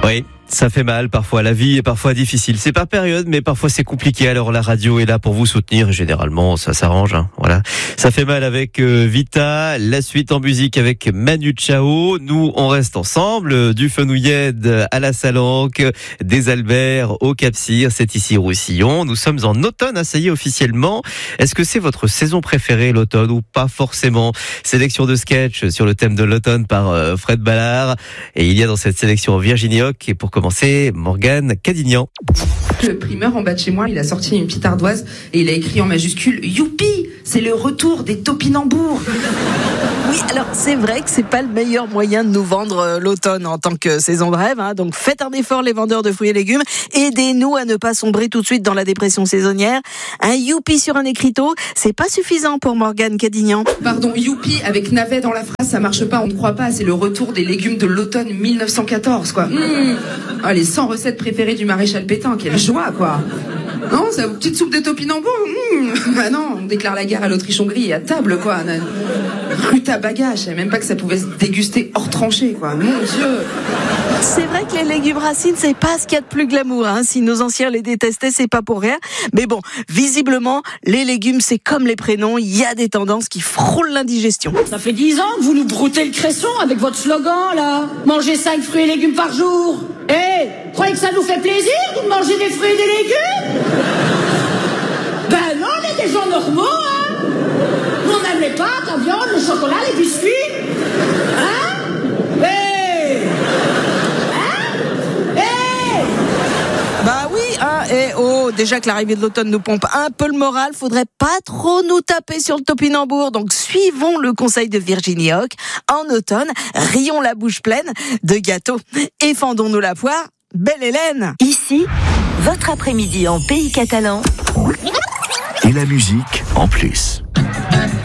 Oui, ça fait mal parfois. La vie est parfois difficile. C'est par période, mais parfois c'est compliqué. Alors la radio est là pour vous soutenir. Généralement, ça s'arrange. Voilà. Ça fait mal avec Vita. La suite en musique avec Manu Chao. Nous, on reste ensemble. Du Fenouillède à la Salanque, des Alberts au Cap-Cyr. C'est ici Roussillon. Nous sommes en automne, ça y est officiellement. Est-ce que c'est votre saison préférée, l'automne, ou pas forcément? Sélection de sketch sur le thème de l'automne par Fred Ballard. Et il y a dans cette sélection Virginie Hoc. Et pour commencer, Morgane Cadignan. Le primeur en bas de chez moi, il a sorti une petite ardoise et il a écrit en majuscule « Youpi, c'est le retour des topinambours ». Oui, alors c'est vrai que c'est pas le meilleur moyen de nous vendre l'automne en tant que saison de rêve. Donc faites un effort les vendeurs de fruits et légumes. Aidez-nous à ne pas sombrer tout de suite dans la dépression saisonnière. Un youpi sur un écriteau, c'est pas suffisant pour Morgane Cadignan. Pardon, youpi avec navet dans la phrase, ça marche pas, on ne croit pas. C'est le retour des légumes de l'automne 1914, quoi. Ah, les 100 recettes préférées du maréchal Pétain, quelle joie, quoi. Non, c'est une petite soupe de topinambour. Bah non, on déclare la guerre à l'Autriche-Hongrie à table, quoi. Rutabaga, je savais même pas que ça pouvait se déguster hors tranchée, quoi. Mon Dieu. C'est vrai que les légumes racines, c'est pas ce qu'il y a de plus glamour. Si nos anciens les détestaient, c'est pas pour rien. Mais bon, visiblement, les légumes, c'est comme les prénoms. Il y a des tendances qui frôlent l'indigestion. Ça fait 10 ans que vous nous broutez le cresson avec votre slogan, là. Mangez 5 fruits et légumes par jour. Vous croyez que ça nous fait plaisir de manger des fruits et des légumes? Ben non, on est des gens normaux, Nous, on aime les pâtes, la viande, le chocolat, les biscuits. Bah oui, déjà que l'arrivée de l'automne nous pompe un peu le moral, faudrait pas trop nous taper sur le topinambour. Donc suivons le conseil de Virginie Hoc. En automne, rions la bouche pleine de gâteaux et fendons-nous la poire. Belle Hélène. Ici, votre après-midi en pays catalan. Et la musique en plus.